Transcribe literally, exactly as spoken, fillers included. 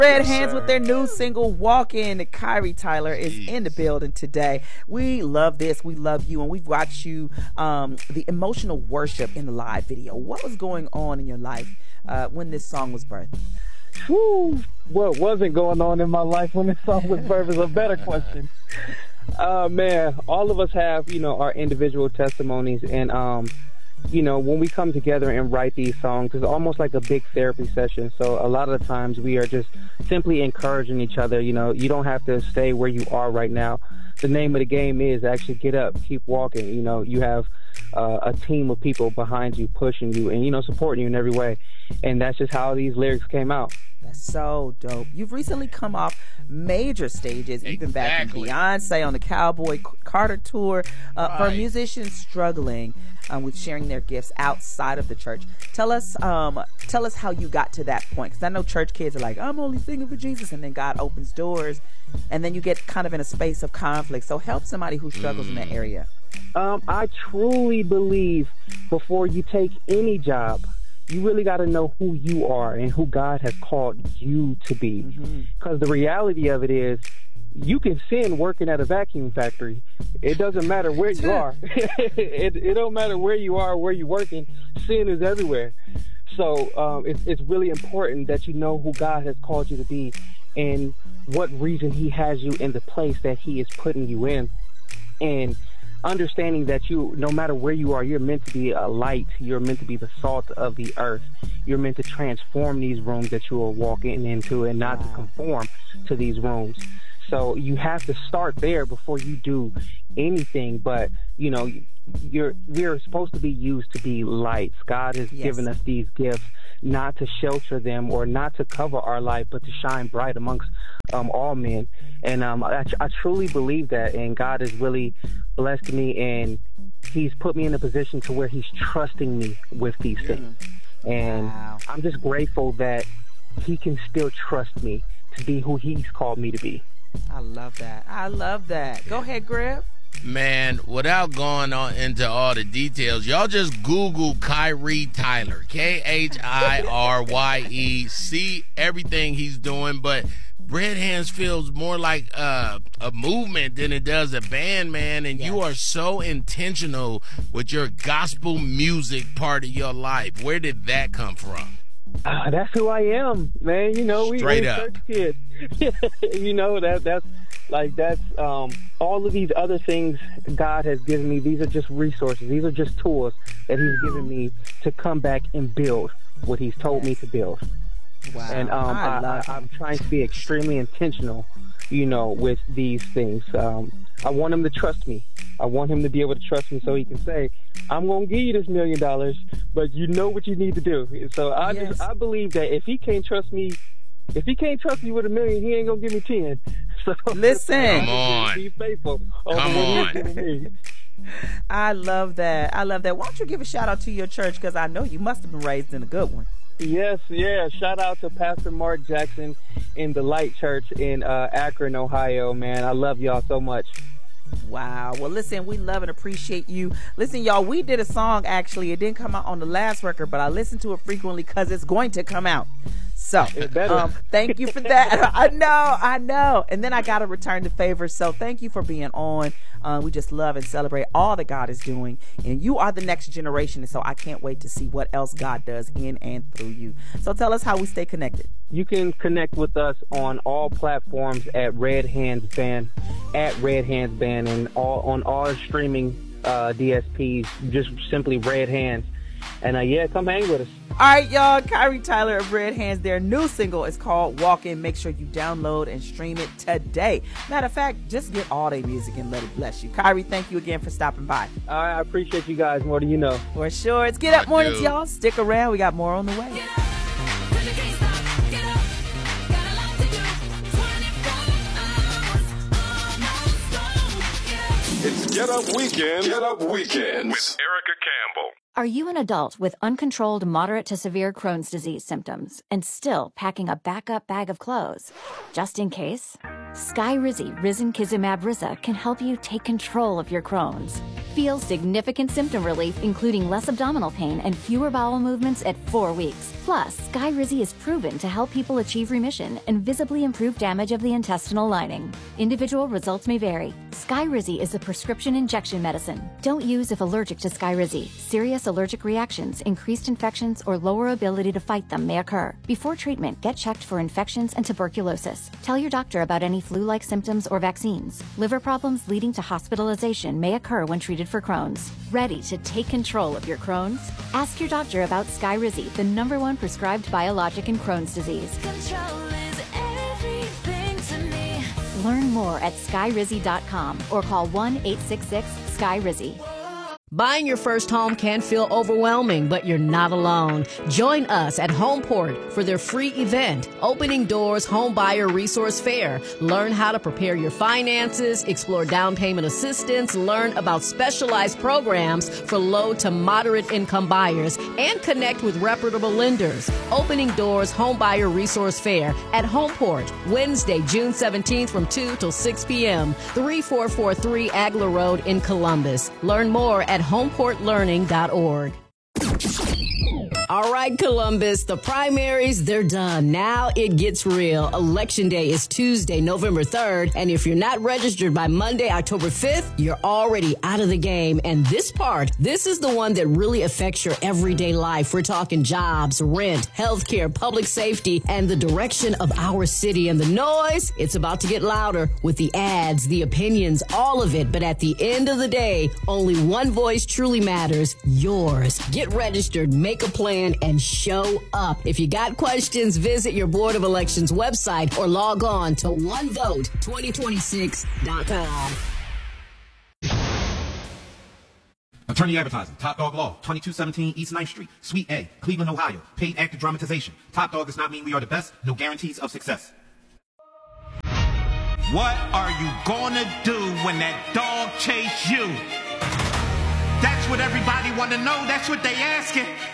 Red Hands with their new single Walkin'. Kyrie Tyler is Jeez. in the building today. We love this. We love you. And we've watched you, um, the emotional worship in the live video. What was going on in your life uh, when this song was birthed? Whew. What wasn't going on in my life when this song was birthed is a better question. Uh, man, all of us have, you know, our individual testimonies. And, um, you know, when we come together and write these songs, it's almost like a big therapy session. So a lot of the times we are just simply encouraging each other. You know, you don't have to stay where you are right now. The name of the game is actually get up, keep walking. You know, you have uh, a team of people behind you, pushing you and, you know, supporting you in every way. And that's just how these lyrics came out. That's so dope. You've recently come off major stages, even exactly. back in Beyonce on the Cowboy Carter tour, uh, right. for musicians struggling um, with sharing their gifts outside of the church. Tell us, um, tell us how you got to that point. Because I know church kids are like, I'm only singing for Jesus, and then God opens doors, and then you get kind of in a space of conflict. So help somebody who struggles mm. in that area. Um, I truly believe before you take any job, you really got to know who you are and who God has called you to be. Because mm-hmm. the reality of it is, you can sin working at a vacuum factory. It doesn't matter where you are. it, it don't matter where you are, where you're working. Sin is everywhere. So um, it's, it's really important that you know who God has called you to be and what reason he has you in the place that he is putting you in. And understanding that you, no matter where you are, you're meant to be a light. You're meant to be the salt of the earth. You're meant to transform these rooms that you are walking into and not wow. to conform to these rooms. So you have to start there before you do anything. But, you know, you're we're supposed to be used to be lights. God has yes. given us these gifts not to shelter them or not to cover our light, but to shine bright amongst um, all men. And um, I, I truly believe that. And God has really blessed me, and he's put me in a position to where he's trusting me with these yeah. things. And wow. I'm just grateful that he can still trust me to be who he's called me to be. I love that. I love that. Go ahead, Griff. Man, without going on into all the details, y'all just Google Kyrie Tyler, K H I R Y E, see everything he's doing. But Red Hands feels more like uh, a movement than it does a band, man. And yes. you are so intentional with your gospel music part of your life. Where did that come from? Uh, that's who I am, man. You know, we Straight we up. church kids. you know, that that's like that's um, all of these other things God has given me. These are just resources. These are just tools that he's given me to come back and build what he's told me to build. Wow. And um, I I, I, I'm trying to be extremely intentional, you know, with these things. Um, I want him to trust me. I want him to be able to trust me so he can say, I'm going to give you this million dollars, but you know what you need to do. So I yes. just, I believe that if he can't trust me, if he can't trust me with a million, he ain't going to give me ten. So listen. Come on. Be faithful. Come on. I love that. I love that. Why don't you give a shout out to your church? Because I know you must have been raised in a good one. Yes, yeah. Shout out to Pastor Mark Jackson in the Light Church in uh, Akron, Ohio, man. I love y'all so much. Wow. Well, listen, we love and appreciate you. Listen, y'all, we did a song, actually. It didn't come out on the last record, but I listen to it frequently because it's going to come out. So, um, thank you for that. I know, I know. And then I got to return the favor. So thank you for being on. Uh, we just love and celebrate all that God is doing. And you are the next generation. And so I can't wait to see what else God does in and through you. So tell us how we stay connected. You can connect with us on all platforms at Red Hands Band, at Red Hands Band, and all on all streaming uh, D S Ps, just simply Red Hands. And uh, yeah, come hang with us. All right, y'all. Kyrie Tyler of Red Hands. Their new single is called Walkin'. Make sure you download and stream it today. Matter of fact, just get all their music and let it bless you. Kyrie, thank you again for stopping by. All right, I appreciate you guys more than you know. For sure. It's Get Up Mornings, y'all. Stick around. We got more on the way. It's Get Up Weekend. Get Up Weekend with Erica Campbell. Are you an adult with uncontrolled moderate to severe Crohn's disease symptoms and still packing a backup bag of clothes? Just in case, Skyrizi Risankizumab Riza can help you take control of your Crohn's. Feel significant symptom relief, including less abdominal pain and fewer bowel movements at four weeks. Plus, Skyrizi is proven to help people achieve remission and visibly improve damage of the intestinal lining. Individual results may vary. Skyrizi is a prescription injection medicine. Don't use if allergic to Skyrizi. Serious allergic reactions, increased infections, or lower ability to fight them may occur. Before treatment, get checked for infections and tuberculosis. Tell your doctor about any flu-like symptoms or vaccines. Liver problems leading to hospitalization may occur when treated for Crohn's. Ready to take control of your Crohn's? Ask your doctor about Skyrizi, the number one prescribed biologic in Crohn's disease. Control is everything to me. Learn more at skyrizi dot com or call one eight six six sky rizi. Buying your first home can feel overwhelming, but you're not alone. Join us at Homeport for their free event, Opening Doors Home Buyer Resource Fair. Learn how to prepare your finances, explore down payment assistance, learn about specialized programs for low to moderate income buyers, and connect with reputable lenders. Opening Doors Home Buyer Resource Fair at Homeport, Wednesday, June seventeenth from two till six p.m., thirty-four forty-three Agler Road in Columbus. Learn more at homeport learning dot org. All right, Columbus, the primaries, they're done. Now it gets real. Election Day is Tuesday, November third. And if you're not registered by Monday, October fifth, you're already out of the game. And this part, this is the one that really affects your everyday life. We're talking jobs, rent, healthcare, public safety, and the direction of our city. And the noise, it's about to get louder with the ads, the opinions, all of it. But at the end of the day, only one voice truly matters, yours. Get registered, make a plan, and show up. If you got questions, visit your Board of Elections website or log on to one vote twenty twenty-six dot com. Attorney Advertising, Top Dog Law, twenty-two seventeen East ninth Street, Suite A, Cleveland, Ohio. Paid actor dramatization. Top Dog does not mean we are the best. No guarantees of success. What are you gonna do when that dog chase you? That's what everybody wanna know. That's what they asking.